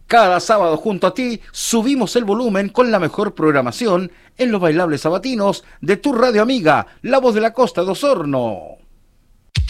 Cada sábado junto a ti subimos el volumen con la mejor programación en los bailables sabatinos de tu radio amiga, La Voz de la Costa de Osorno.